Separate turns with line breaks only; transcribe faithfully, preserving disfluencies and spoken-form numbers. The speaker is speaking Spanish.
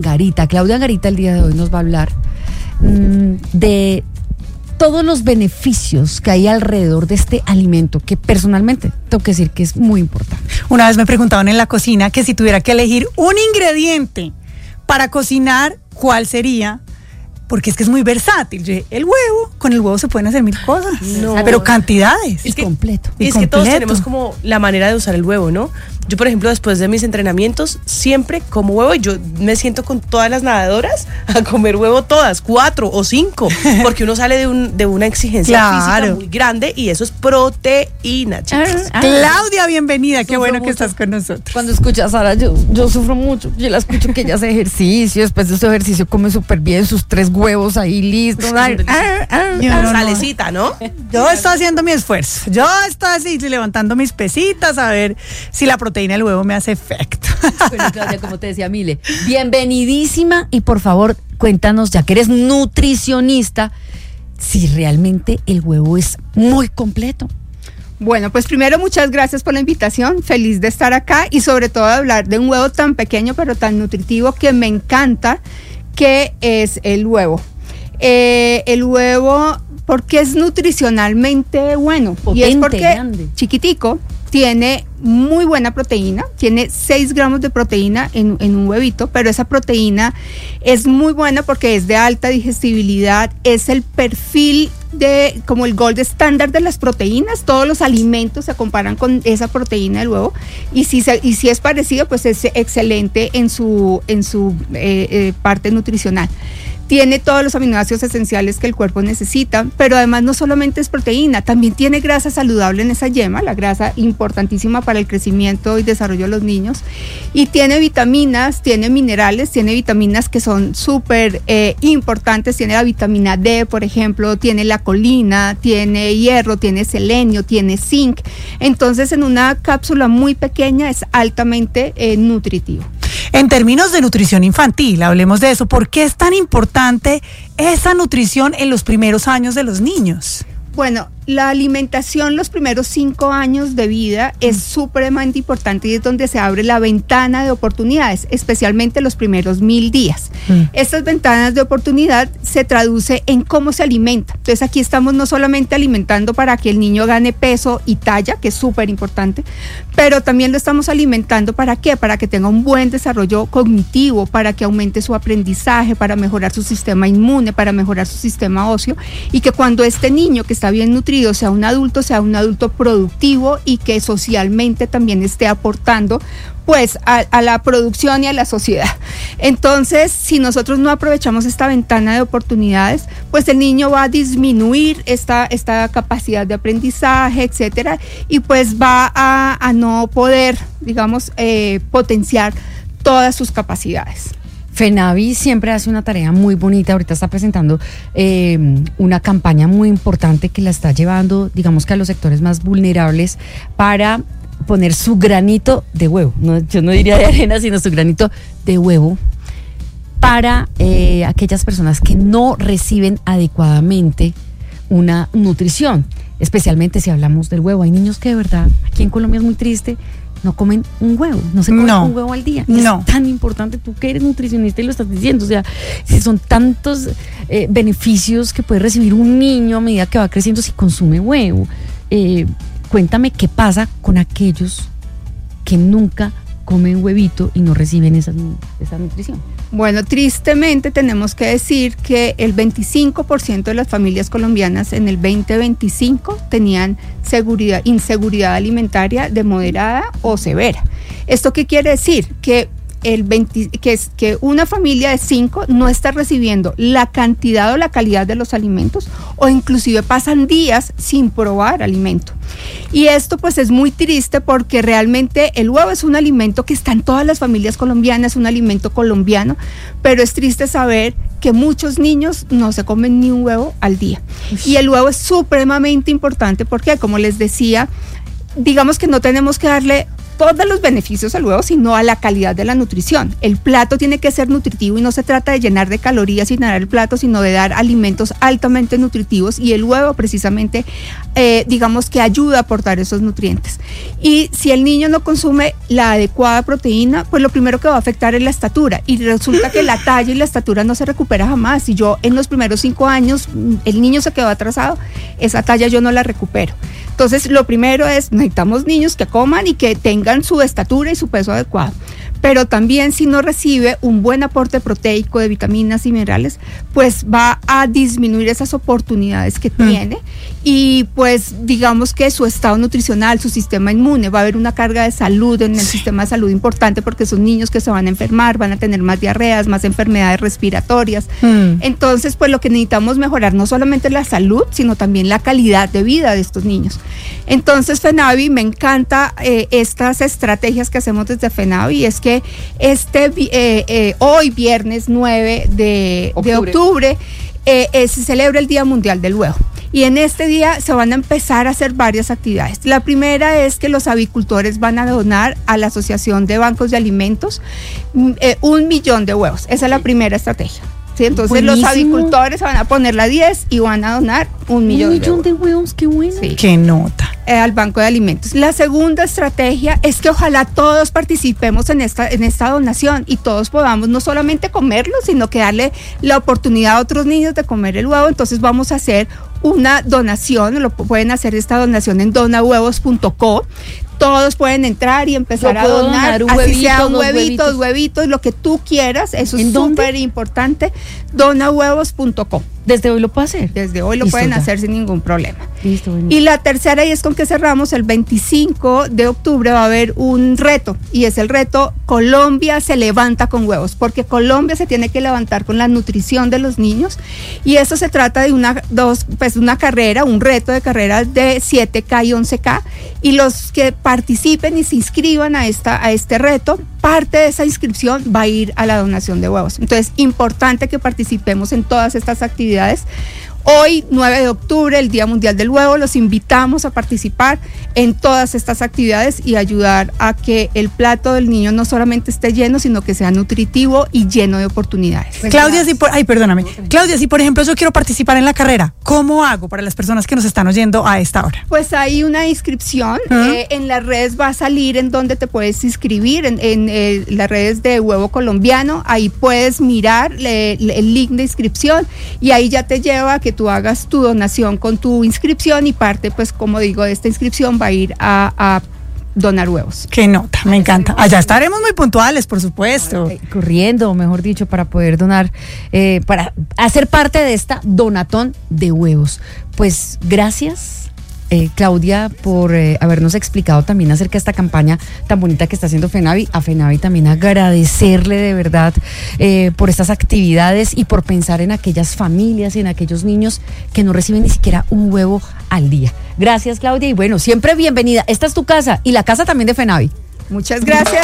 Garita. Claudia Garita el día de hoy nos va a hablar mmm, de todos los beneficios que hay alrededor de este alimento, que personalmente tengo que decir que es muy importante.
Una vez me preguntaban en la cocina que si tuviera que elegir un ingrediente para cocinar, ¿cuál sería? Porque es que es muy versátil. Yo dije, el huevo, con el huevo se pueden hacer mil cosas, no, pero cantidades.
Es que, completo.
Y es
completo.
que todos tenemos como la manera de usar el huevo, ¿no? Yo, por ejemplo, después de mis entrenamientos, siempre como huevo y yo me siento con todas las nadadoras a comer huevo todas, cuatro o cinco, porque uno sale de, un, de una exigencia
claro.
física muy grande y eso es proteína, chicos.
Ah, ah, Claudia, bienvenida, qué bueno mucho. Que estás con nosotros.
Cuando escuchas a Sara, yo, yo sufro mucho. Yo la escucho que ella hace ejercicio, después de su ejercicio come súper bien, sus tres huevos ahí listos. Ah,
ah, ah, no, no, salecita, ¿no?
Yo estoy haciendo mi esfuerzo. Yo estoy así levantando mis pesitas a ver si la proteína el huevo me hace efecto.
Bueno, Claudia, como te decía Mile, bienvenidísima y por favor cuéntanos, ya que eres nutricionista, si realmente el huevo es muy completo.
Bueno, pues primero muchas gracias por la invitación, feliz de estar acá y sobre todo de hablar de un huevo tan pequeño pero tan nutritivo que me encanta, que es el huevo. Eh, el huevo, porque es nutricionalmente bueno.
Potente,
y es porque
grande.
Chiquitico, tiene muy buena proteína, tiene seis gramos de proteína en, en un huevito, pero esa proteína es muy buena porque es de alta digestibilidad, es el perfil de como el gold estándar de las proteínas, todos los alimentos se comparan con esa proteína del huevo y si, se, y si es parecido, pues es excelente en su, en su eh, eh, parte nutricional. Tiene todos los aminoácidos esenciales que el cuerpo necesita, pero además no solamente es proteína, también tiene grasa saludable en esa yema, la grasa importantísima para el crecimiento y desarrollo de los niños, y tiene vitaminas, tiene minerales, tiene vitaminas que son súper eh, importantes, tiene la vitamina D, por ejemplo, tiene la colina, tiene hierro, tiene selenio, tiene zinc, entonces en una cápsula muy pequeña es altamente eh, nutritivo.
En términos de nutrición infantil, hablemos de eso. ¿Por qué es tan importante esa nutrición en los primeros años de los niños?
Bueno, la alimentación los primeros cinco años de vida es supremamente importante y es donde se abre la ventana de oportunidades, especialmente los primeros mil días. Mm. Estas ventanas de oportunidad se traduce en cómo se alimenta. Entonces aquí estamos no solamente alimentando para que el niño gane peso y talla, que es súper importante, pero también lo estamos alimentando ¿para qué? Para que tenga un buen desarrollo cognitivo, para que aumente su aprendizaje, para mejorar su sistema inmune, para mejorar su sistema óseo y que cuando este niño que está bien nutrido sea un adulto, sea un adulto productivo y que socialmente también esté aportando pues a, a la producción y a la sociedad. Entonces, si nosotros no aprovechamos esta ventana de oportunidades, pues el niño va a disminuir esta, esta capacidad de aprendizaje, etcétera, y pues va a, a no poder, digamos, eh, potenciar todas sus capacidades.
FENAVI siempre hace una tarea muy bonita, ahorita está presentando eh, una campaña muy importante que la está llevando, digamos que a los sectores más vulnerables para poner su granito de huevo, no, yo no diría de arena, sino su granito de huevo para eh, aquellas personas que no reciben adecuadamente una nutrición, especialmente si hablamos del huevo. Hay niños que de verdad, aquí en Colombia es muy triste, no comen un huevo, no se comen
no,
un huevo al día.
No.
Es tan importante, tú que eres nutricionista y lo estás diciendo, o sea, si son tantos eh, beneficios que puede recibir un niño a medida que va creciendo si consume huevo. Eh, cuéntame qué pasa con aquellos que nunca comen huevito y no reciben esa, esa nutrición.
Bueno, tristemente tenemos que decir que el veinticinco por ciento de las familias colombianas en el veinte veinticinco tenían seguridad, inseguridad alimentaria de moderada o severa. ¿Esto qué quiere decir? Que el veinte, que es que una familia de cinco no está recibiendo la cantidad o la calidad de los alimentos o inclusive pasan días sin probar alimento. Y esto pues es muy triste porque realmente el huevo es un alimento que está en todas las familias colombianas, es un alimento colombiano, pero es triste saber que muchos niños no se comen ni un huevo al día. Uf. Y el huevo es supremamente importante porque, como les decía, digamos que no tenemos que darle todos los beneficios al huevo, sino a la calidad de la nutrición. El plato tiene que ser nutritivo y no se trata de llenar de calorías y llenar el plato, sino de dar alimentos altamente nutritivos, y el huevo precisamente, eh, digamos que ayuda a aportar esos nutrientes. Y si el niño no consume la adecuada proteína, pues lo primero que va a afectar es la estatura, y resulta que la talla y la estatura no se recupera jamás. Si yo en los primeros cinco años el niño se quedó atrasado, esa talla yo no la recupero. Entonces, lo primero es, necesitamos niños que coman y que tengan su estatura y su peso adecuado. Pero también, si no recibe un buen aporte proteico de vitaminas y minerales, pues va a disminuir esas oportunidades que mm. tiene, y pues digamos que su estado nutricional, su sistema inmune, va a haber una carga de salud en el sí. sistema de salud importante, porque son niños que se van a enfermar, van a tener más diarreas, más enfermedades respiratorias. Mm. Entonces, pues lo que necesitamos mejorar no solamente la salud, sino también la calidad de vida de estos niños. Entonces, FENAVI, me encanta eh, estas estrategias que hacemos desde FENAVI, es que este eh, eh, hoy viernes nueve de octubre, de octubre eh, eh, se celebra el Día Mundial del Huevo, y en este día se van a empezar a hacer varias actividades. La primera es que los avicultores van a donar a la Asociación de Bancos de Alimentos eh, un millón de huevos. Esa es la primera estrategia. ¿Sí? Entonces buenísimo. Los avicultores van a poner la diez y van a donar un millón,
un millón de, huevos. de huevos. Qué bueno.
Sí. Qué nota.
Eh, al Banco de Alimentos. La segunda estrategia es que ojalá todos participemos en esta, en esta donación, y todos podamos no solamente comerlo, sino que darle la oportunidad a otros niños de comer el huevo. Entonces vamos a hacer una donación, lo pueden hacer esta donación en dona huevos punto co. Todos pueden entrar y empezar a donar, donar un así huevito, sea un huevito, huevitos, huevitos, lo que tú quieras. Eso es súper importante. dona huevos punto co.
¿Desde hoy lo puedo hacer?
Desde hoy lo
Listo,
pueden
ya.
hacer sin ningún problema.
Listo,
y la tercera, y es con que cerramos, el veinticinco de octubre va a haber un reto, y es el reto Colombia se levanta con huevos, porque Colombia se tiene que levantar con la nutrición de los niños, y eso se trata de una, dos, pues una carrera, un reto de carreras de siete K y once K, y los que participen y se inscriban a, esta, a este reto, parte de esa inscripción va a ir a la donación de huevos. Entonces, importante que participemos en todas estas actividades. Hoy, nueve de octubre, el Día Mundial del Huevo, los invitamos a participar en todas estas actividades y ayudar a que el plato del niño no solamente esté lleno, sino que sea nutritivo y lleno de oportunidades.
Pues Claudia, si por, ay, perdóname. Claudia, si por ejemplo yo quiero participar en la carrera, ¿cómo hago para las personas que nos están oyendo a esta hora?
Pues hay una inscripción, uh-huh. eh, en las redes va a salir en donde te puedes inscribir, en, en eh, las redes de Huevo Colombiano, ahí puedes mirar le, le, el link de inscripción, y ahí ya te lleva a que tú hagas tu donación con tu inscripción, y parte, pues como digo, de esta inscripción va a ir a, a donar huevos.
Qué nota, me encanta. Allá estaremos muy puntuales, por supuesto.
Corriendo, mejor dicho, para poder donar, eh, para hacer parte de esta donatón de huevos. Pues gracias. Eh, Claudia, por eh, habernos explicado también acerca de esta campaña tan bonita que está haciendo FENAVI. A FENAVI también agradecerle de verdad eh, por estas actividades y por pensar en aquellas familias y en aquellos niños que no reciben ni siquiera un huevo al día. Gracias, Claudia, y bueno, siempre bienvenida. Esta es tu casa y la casa también de FENAVI.
Muchas gracias.